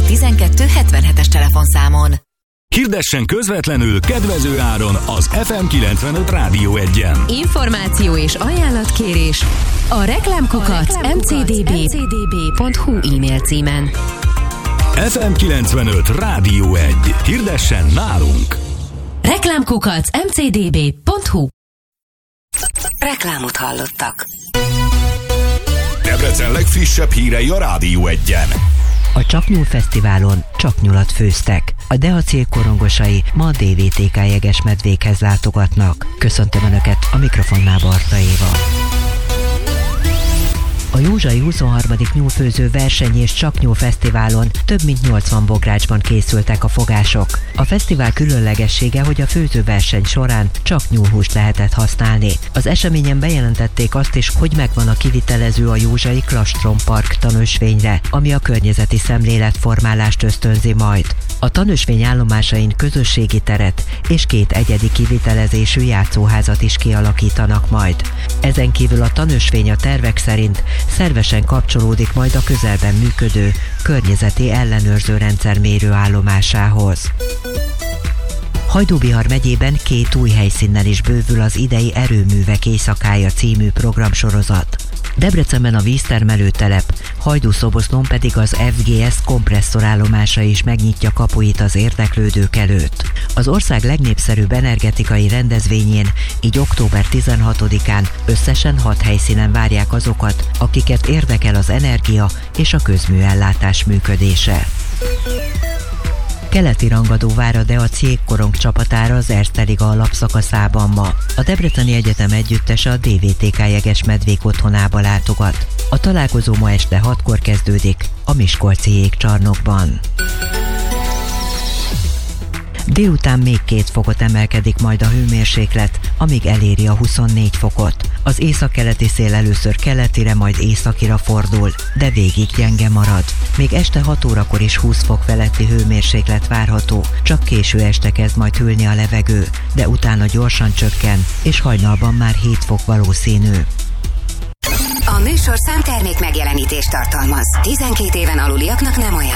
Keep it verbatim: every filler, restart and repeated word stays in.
tizenkettő hetvenhetes telefonszámon. Hirdessen közvetlenül kedvező áron az ef em kilencvenöt Rádió egyen. Információ és ajánlatkérés a reklámkukac em cé dé bé pont hu e-mail címen. ef em kilencvenöt Rádió egy. Hirdessen nálunk! reklámkukac em cé dé bé pont hu. Reklámot hallottak. Debrecen legfrissebb hírei a Rádió egyen. A Csapnyúl Fesztiválon csapnyulat főztek. A Deacél korongosai ma a dé vé té ká jegesmedvékhez látogatnak. Köszöntöm Önöket, a mikrofonnál Barta Éva. A Józsai huszonharmadik nyúlfőző verseny és Csapnyúl Fesztiválon több mint nyolcvan bográcsban készültek a fogások. A fesztivál különlegessége, hogy a főzőverseny során csak nyúlhúst lehetett használni. Az eseményen bejelentették azt is, hogy megvan a kivitelező a Józsai Klastron Park tanösvényre, ami a környezeti szemléletformálást ösztönzi majd. A tanösvény állomásain közösségi teret és két egyedi kivitelezésű játszóházat is kialakítanak majd. Ezen kívül a tanösvény a tervek szerint szervesen kapcsolódik majd a közelben működő környezeti ellenőrző rendszer mérőállomásához. Hajdú-Bihar megyében két új helyszínnel is bővül az idei Erőművek éjszakája című programsorozat. Debrecenben a víztermelőtelep, Hajdú-Szoboszlón pedig az ef gé es kompresszorállomása is megnyitja kapuit az érdeklődők előtt. Az ország legnépszerűbb energetikai rendezvényén, így október tizenhatodikán összesen hat helyszínen várják azokat, akiket érdekel az energia és a közműellátás működése. Keleti rangadó vár a Deac jégkorong csapatára az Erste Liga alapszakaszában ma. A Debreceni Egyetem együttese a dé vé té ká jegesmedvék otthonába látogat. A találkozó ma este hatkor kezdődik a Miskolci jégcsarnokban. Délután még két fokot emelkedik majd a hőmérséklet, amíg eléri a huszonnégy fokot. Az északkeleti szél először keletire, majd északira fordul, de végig gyenge marad. Még este hat órakor is húsz fok feletti hőmérséklet várható, csak késő este kezd majd hűlni a levegő, de utána gyorsan csökken, és hajnalban már hét fok valószínű. A műsorszám termék megjelenítést tartalmaz. tizenkét éven aluliaknak nem ajánlott.